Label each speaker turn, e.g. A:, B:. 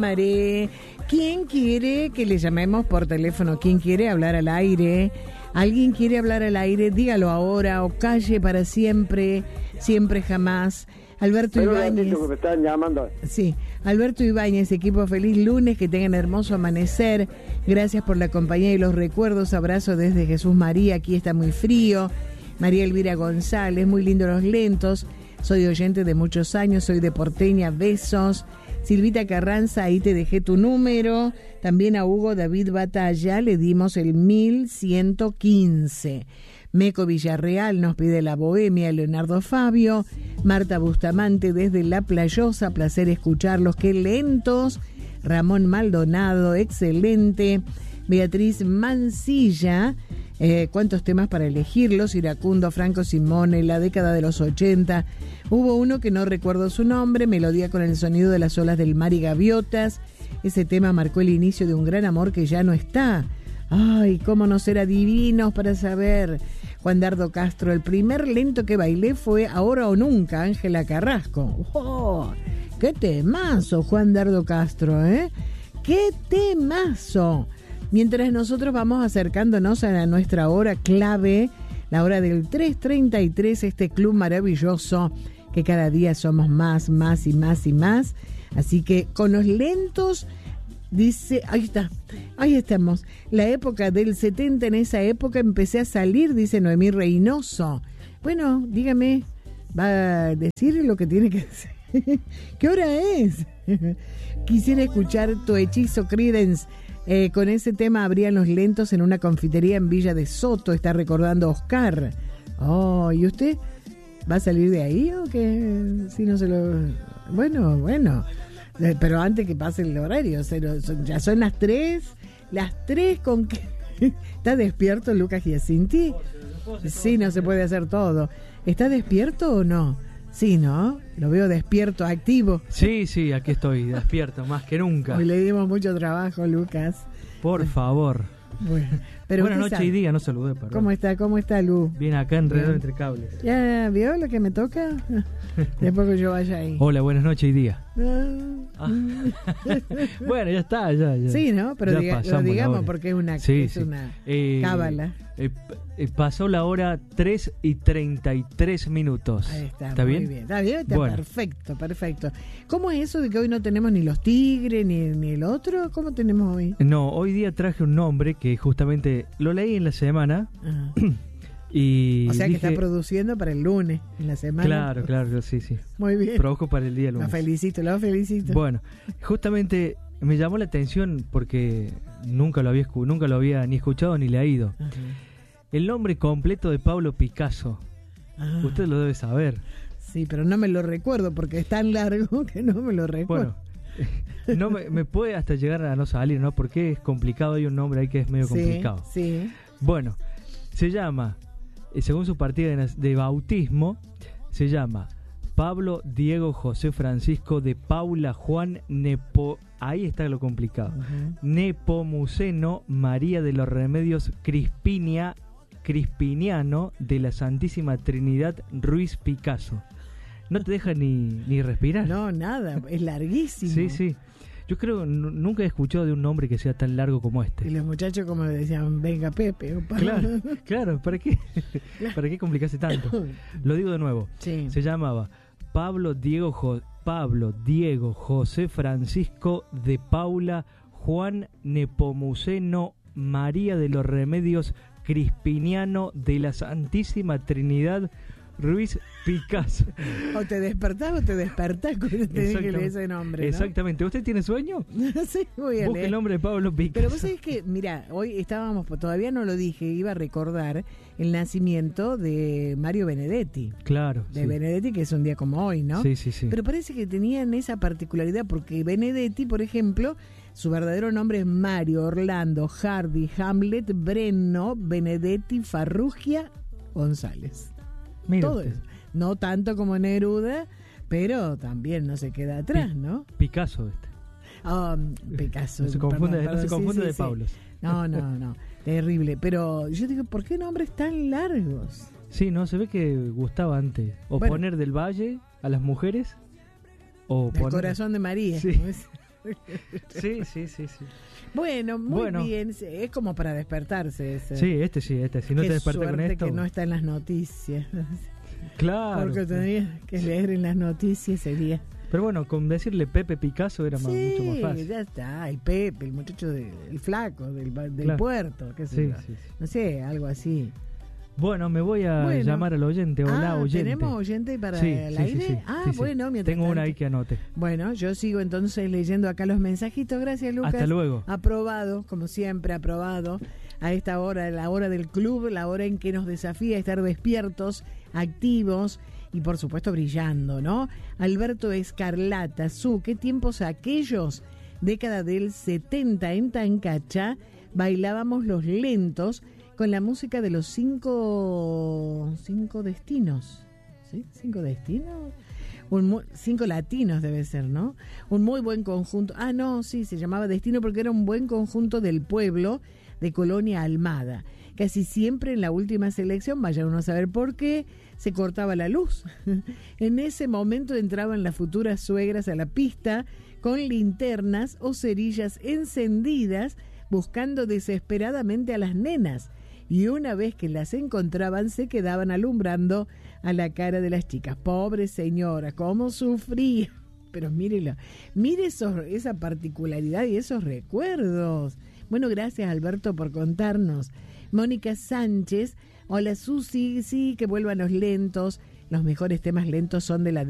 A: Maré. ¿Quién quiere que le llamemos por teléfono? ¿Quién quiere hablar al aire? ¿Alguien quiere hablar al aire? Dígalo ahora o calle para siempre, siempre jamás. Alberto Ibáñez.
B: Que me están llamando.
A: Sí, Alberto Ibáñez, equipo, feliz lunes, que tengan hermoso amanecer. Gracias por la compañía y los recuerdos. Abrazo desde Jesús María, aquí está muy frío. María Elvira González, muy lindo los lentos. Soy oyente de muchos años, soy de Porteña, besos. Silvita Carranza, ahí te dejé tu número. También a Hugo David Batalla le dimos el 1115. Meco Villarreal nos pide La Bohemia, Leonardo Fabio. Marta Bustamante desde La Playosa, placer escucharlos, qué lentos. Ramón Maldonado, excelente. Beatriz Mancilla, cuántos temas para elegirlos. Iracundo, Franco Simone, la década de los 80. Hubo uno que no recuerdo su nombre, Melodía con el sonido de las olas del mar y gaviotas. Ese tema marcó el inicio de un gran amor que ya no está. Ay, cómo no ser adivinos para saber. Juan Dardo Castro, el primer lento que bailé fue Ahora o Nunca, Ángela Carrasco. ¡Oh! ¡Qué temazo, Juan Dardo Castro, ¡Qué temazo! Mientras nosotros vamos acercándonos a nuestra hora clave, la hora del 3:33, este club maravilloso que cada día somos más y más. Así que con los lentos, dice, ahí estamos. La época del 70, en esa época empecé a salir, dice Noemí Reynoso. Bueno, dígame, va a decir lo que tiene que decir. ¿Qué hora es? Quisiera escuchar Tu Hechizo, Creedence. Con ese tema abrían los lentos en una confitería en Villa de Soto, está recordando Oscar. Oh, ¿y usted va a salir de ahí o qué? Si no se lo... Bueno, pero antes que pase el horario, ya son las 3 con que... ¿Está despierto Lucas Giacinti? Sí, no se puede hacer todo. ¿Está despierto o no? Sí, ¿no? Lo veo despierto, activo.
C: Sí, aquí estoy, despierto, más que nunca.
A: Hoy le dimos mucho trabajo, Lucas.
C: Por favor.
A: Bueno, pero
C: buenas noches y día, no saludé, perdón.
A: ¿Cómo está, Lu?
C: Bien, acá enredado entre cables.
A: ¿Ya vio lo que me toca? Después que yo vaya ahí.
C: Hola, buenas noches y día. Bueno, ya está, ya.
A: Sí, ¿no? Pero lo digamos porque es una cábala.
C: Pasó la hora 3:33.
A: Ahí está,
C: ¿Está
A: muy
C: bien?
A: Está bien, está bueno. Perfecto. ¿Cómo es eso de que hoy no tenemos ni los tigres ni el otro? ¿Cómo tenemos hoy?
C: No, hoy día traje un nombre que justamente lo leí en la semana. Y
A: o sea que está produciendo para el lunes, en la semana.
C: Claro, sí.
A: Muy bien.
C: Produjo para el día lunes.
A: Lo felicito.
C: Bueno, justamente me llamó la atención porque nunca lo había ni escuchado ni leído. Uh-huh. El nombre completo de Pablo Picasso. Usted lo debe saber.
A: Sí, pero no me lo recuerdo porque es tan largo que no me lo recuerdo.
C: Bueno, no me puede hasta llegar a no salir, ¿no? Porque es complicado, hay un nombre ahí que es medio complicado.
A: Sí.
C: Bueno, se llama, según su partida de bautismo, se llama Pablo Diego José Francisco de Paula Juan ahí está lo complicado. Uh-huh. Nepomuceno María de los Remedios Crispiniano de la Santísima Trinidad Ruiz Picasso. No te deja ni respirar.
A: No, nada, es larguísimo.
C: Sí. Yo creo que nunca he escuchado de un nombre que sea tan largo como este.
A: Y los muchachos como decían, venga Pepe. Opa.
C: Claro, ¿para qué? ¿Para qué complicarse tanto? Lo digo de nuevo.
A: Sí.
C: Se llamaba Pablo Diego José Francisco de Paula Juan Nepomuceno María de los Remedios Crispiniano de la Santísima Trinidad Ruiz Picasso.
A: O te despertás cuando te dije ese nombre, ¿no?
C: Exactamente. ¿Usted tiene sueño?
A: Sí, voy a leer.
C: Busque el nombre de Pablo Picasso.
A: Pero vos sabés que, mira, hoy estábamos, todavía no lo dije, iba a recordar el nacimiento de Mario Benedetti.
C: Claro.
A: De Benedetti, que es un día como hoy, ¿no?
C: Sí.
A: Pero parece que tenían esa particularidad porque Benedetti, por ejemplo, su verdadero nombre es Mario Orlando Hardy Hamlet Breno Benedetti Farrugia González.
C: Mira
A: todo eso. No tanto como Neruda, pero también no se queda atrás, ¿no?
C: Picasso
A: Picasso.
C: No se confunde
A: sí,
C: de Pablos.
A: No, terrible. Pero yo digo, ¿por qué nombres tan largos?
C: Sí, no, se ve que gustaba antes. O poner del Valle a las mujeres. O
A: el corazón de María.
C: Sí. Sí.
A: Bueno, muy bien. Es como para despertarse ese.
C: Sí, este. Si no
A: Qué
C: te despertas con esto.
A: Que no está en las noticias.
C: Claro.
A: Porque tendría que leer en las noticias sería.
C: Pero bueno, con decirle Pepe Picasso era mucho más fácil.
A: Ya está, el Pepe, el muchacho el flaco del
C: Claro.
A: puerto, qué sé yo.
C: Sí.
A: No sé, algo así.
C: Bueno, me voy a llamar al oyente. Hola, oyente.
A: ¿Tenemos oyente para el aire?
C: Sí.
A: Bueno, mientras
C: tengo una
A: tanto.
C: ahí que anote.
A: Bueno, yo sigo entonces leyendo acá los mensajitos. Gracias, Lucas.
C: Hasta luego.
A: Aprobado, como siempre, aprobado. A esta hora, la hora del club, la hora en que nos desafía estar despiertos, activos y por supuesto brillando, ¿no? Alberto Escarlata, qué tiempos aquellos, década del 70 en Tancacha, bailábamos los lentos con la música de los cinco destinos, ¿sí? ¿5 destinos? 5 latinos debe ser, ¿no? Un muy buen conjunto. Se llamaba Destino porque era un buen conjunto del pueblo de Colonia Almada. Casi siempre en la última selección, vaya uno a saber por qué, se cortaba la luz. En ese momento entraban las futuras suegras a la pista con linternas o cerillas encendidas buscando desesperadamente a las nenas. Y una vez que las encontraban se quedaban alumbrando a la cara de las chicas. Pobre señora, cómo sufría. Pero mire esa particularidad y esos recuerdos. Bueno, gracias Alberto por contarnos. Mónica Sánchez, hola Susi, sí, que vuelvan los lentos. Los mejores temas lentos son de la